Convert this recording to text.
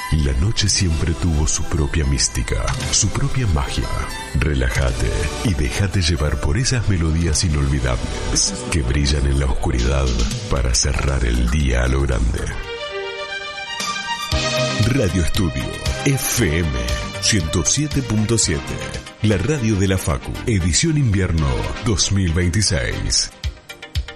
La noche siempre tuvo su propia mística, su propia magia. Relájate y déjate llevar por esas melodías inolvidables que brillan en la oscuridad para cerrar el día a lo grande. Radio Estudio FM 107.7, la radio de la Facu, edición invierno 2026.